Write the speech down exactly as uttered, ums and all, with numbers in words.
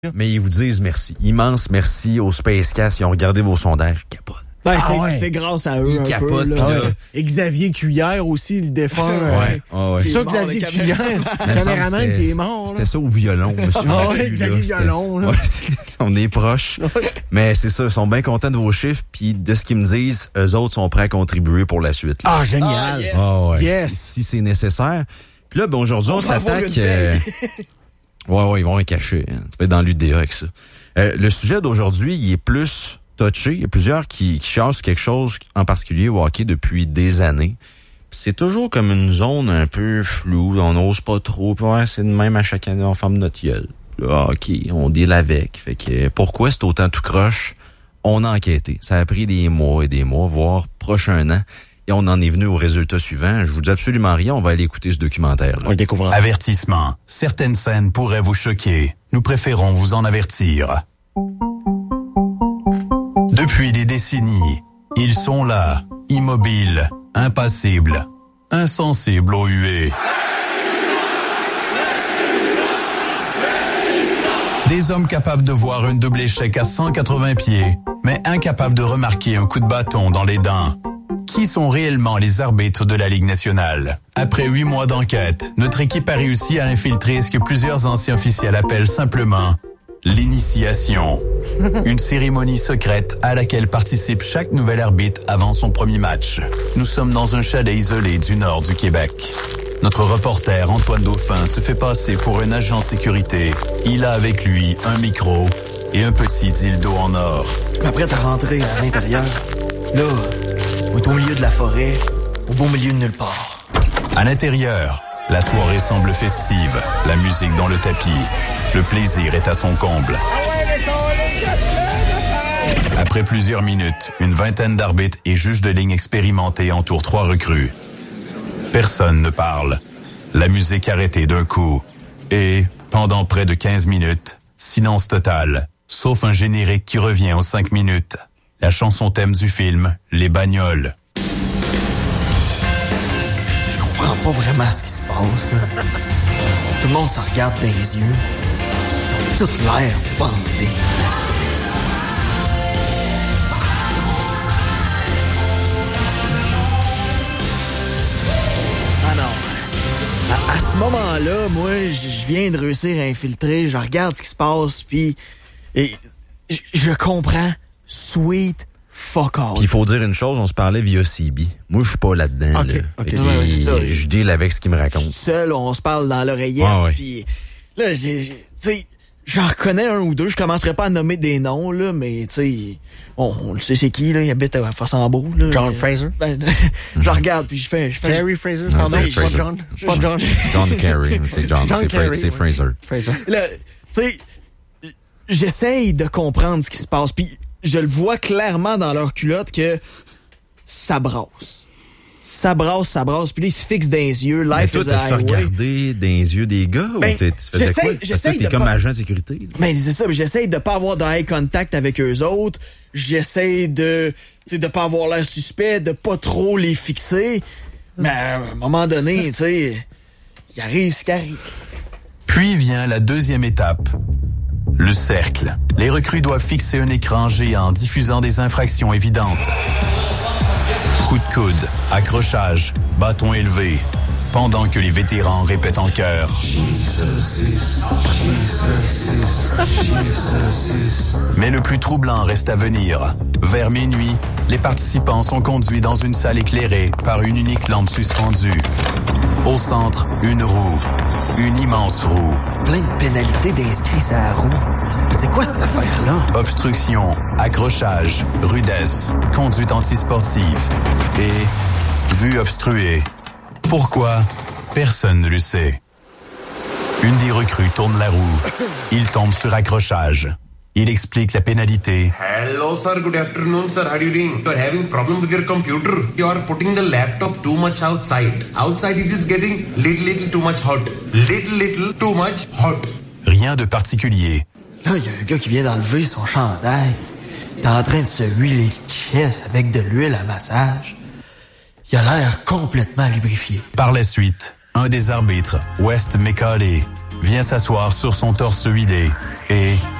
Mais ils vous disent merci. Immense merci au Spacecast. Ils ont regardé vos sondages. Capote. Ben, ah c'est, ouais. c'est grâce à eux. Ils un capotent. peu, là. Là. Ouais. Et Xavier Cuillère aussi, le défunt. Ouais. Ah ouais. C'est ça, mort, Xavier le Cuillère, caméraman. le caméraman qui est mort. C'était ça au violon, monsieur. Ah ouais, Là, Xavier c'était... Violon. Là. Ouais, on est proches. Mais c'est ça, ils sont bien contents de vos chiffres. Puis de ce qu'ils me disent, eux autres sont prêts à contribuer pour la suite. Là. Ah, génial. Ah, yes. Ah ouais, Yes. Si, si c'est nécessaire. Puis là, ben aujourd'hui, on, On va avoir s'attaque... une Euh... ouais, ouais, ils vont rien cacher. Hein. Tu vas être dans l'U D A avec ça. Euh, le sujet d'aujourd'hui, il est plus touché. Il y a plusieurs qui, qui chassent quelque chose en particulier au hockey depuis des années. Puis c'est toujours comme une zone un peu floue. On n'ose pas trop. Puis ouais, c'est de même à chaque année, on ferme notre gueule. Là, OK, on deal avec. Fait que pourquoi c'est autant tout croche? On a enquêté. Ça a pris des mois et des mois, voire proche un an. Et on en est venu au résultat suivant. Je vous dis absolument rien. On va aller écouter ce documentaire. On le découvrira. Avertissement. Certaines scènes pourraient vous choquer. Nous préférons vous en avertir. Depuis des décennies, ils sont là, immobiles, impassibles, insensibles aux huées. Des hommes capables de voir un double échec à cent quatre-vingts pieds, mais incapables de remarquer un coup de bâton dans les dents. Qui sont réellement les arbitres de la Ligue nationale? Après huit mois d'enquête, notre équipe a réussi à infiltrer ce que plusieurs anciens officiels appellent simplement l'initiation. Une cérémonie secrète à laquelle participe chaque nouvel arbitre avant son premier match. Nous sommes dans un chalet isolé du nord du Québec. Notre reporter Antoine Dauphin se fait passer pour un agent de sécurité. Il a avec lui un micro et un petit dildo en or. Je m'apprête à rentrer à l'intérieur. Là, on est au milieu de la forêt, au beau milieu de nulle part. À l'intérieur, la soirée semble festive, la musique dans le tapis. Le plaisir est à son comble. Après plusieurs minutes, une vingtaine d'arbitres et juges de ligne expérimentés entourent trois recrues. Personne ne parle. La musique arrêtée d'un coup. Et, pendant près de quinze minutes, silence total, sauf un générique qui revient aux cinq minutes. La chanson thème du film, Les Bagnoles. Je comprends pas vraiment ce qui se passe, là. Tout le monde se regarde dans les yeux. Ils ont tout l'air bandés. Ah non. À, à ce moment-là, moi, je viens de réussir à infiltrer, je regarde ce qui se passe, puis et je, je comprends. Sweet fuck all. Puis il faut dire une chose, on se parlait via C B. Moi, je suis pas là-dedans. Okay, là. okay. Puis, Ouais, c'est ça. je deal avec ce qu'il me Je raconte. suis seul, on se parle dans l'oreillette, Ah ouais. puis là, j'ai, j'ai, tu sais, j'en reconnais un ou deux, je commencerai pas à nommer des noms, là, mais tu sais, on, on le sait c'est qui, là, il habite à Fossambeau, là. John Fraser? Ben, je regarde, puis je fais... Je fais Terry Fraser? Non, Pardon, Terry pas Fraser. John? Pas John. John Kerry, c'est John, John c'est, Fra- Kerry, c'est ouais. Fraser. Fraser. Là, tu sais, j'essaye de comprendre ce qui se passe, puis je le vois clairement dans leur culotte que ça brasse. Ça brasse, ça brasse. Puis là, ils se fixent dans les yeux. Mais Life toi, is a t'as-tu highway. regardé dans les yeux des gars Ben, ou t'es- tu faisais j'essaie- quoi? Parce que j'essaie t'es de comme pas- agent de sécurité. là. Ben, c'est ça. J'essaie de pas avoir de eye contact avec eux autres. J'essaie de, tu sais, de pas avoir l'air suspect, de pas trop les fixer. Mais à un moment donné, tu sais, il arrive ce qui arrive. Puis vient la deuxième étape. Le cercle. Les recrues doivent fixer un écran géant diffusant des infractions évidentes. Coup de coude, accrochage, bâton élevé, pendant que les vétérans répètent en chœur. Mais le plus troublant reste à venir. Vers minuit, les participants sont conduits dans une salle éclairée par une unique lampe suspendue. Au centre, une roue. Une immense roue. Plein de pénalités d'inscrits à la roue. C'est- C'est quoi cette affaire-là? Obstruction, accrochage, rudesse, conduite antisportive et vue obstruée. Pourquoi? Personne ne le sait. Une des recrues tourne la roue. Il tombe sur accrochage. Il explique la pénalité. Hello sir, good afternoon sir, how are you doing? You're having problem with your computer. You are putting the laptop too much outside. Outside it is getting little little too much hot. Little little too much hot. Rien de particulier. Là, il y a un gars qui vient d'enlever son chandail. Il est en train de se huiler le chest avec de l'huile à massage. Il a l'air complètement lubrifié. Par la suite, un des arbitres, West McCauley, vient s'asseoir sur son torse huilé et